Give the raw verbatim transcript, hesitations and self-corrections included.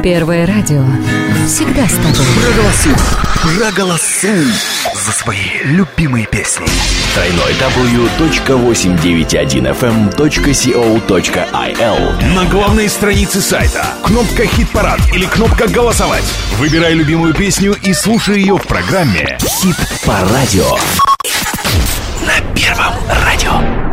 Первое радио. Всегда с тобой. Проголосуй, проголосуй за свои любимые песни. дабл ю дабл ю дабл ю точка восемьсот девяносто один эф эм точка си о точка ай эл. На главной странице сайта кнопка «Хит-парад» или кнопка «Голосовать». Выбирай любимую песню и слушай ее в программе «Хит по радио» на Первом радио.